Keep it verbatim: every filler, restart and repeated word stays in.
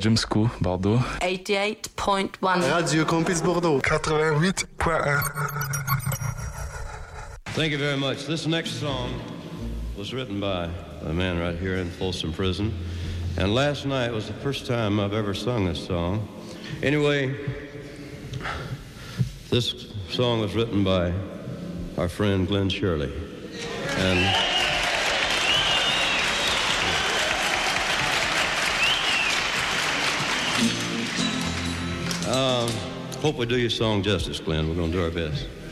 School, Bordeaux. eighty-eight point one. Radio Campus Bordeaux. quatre-vingt-huit point un. Thank you very much. This next song was written by a man right here in Folsom Prison. And last night was the first time I've ever sung this song. Anyway, this song was written by our friend Glenn Shirley. And um, hope we do your song justice, Glenn. We're going to do our best.